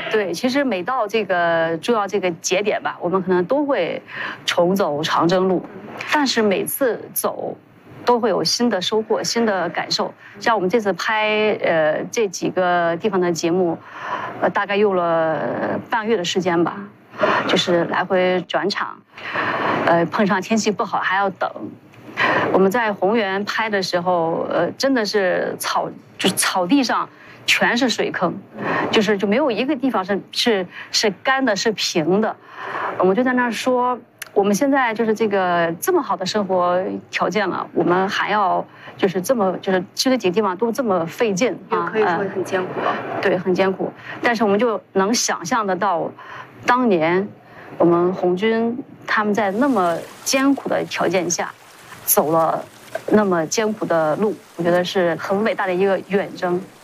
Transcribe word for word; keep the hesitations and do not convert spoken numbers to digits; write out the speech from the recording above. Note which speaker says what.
Speaker 1: 对，其实每到这个重要这个节点吧，我们可能都会重走长征路，但是每次走都会有新的收获、新的感受。像我们这次拍呃这几个地方的节目，呃大概用了半个月的时间吧，就是来回转场，呃碰上天气不好还要等。我们在红原拍的时候，呃真的是草就是草地上全是水坑，就是就没有一个地方是是是干的，是平的。我们就在那儿说，我们现在就是这个这么好的生活条件了，我们还要就是这么就是去这几个地方都这么费劲啊，
Speaker 2: 可以说很艰苦了。
Speaker 1: 对，很艰苦。但是我们就能想象得到，当年我们红军他们在那么艰苦的条件下，走了那么艰苦的路，我觉得是很伟大的一个远征。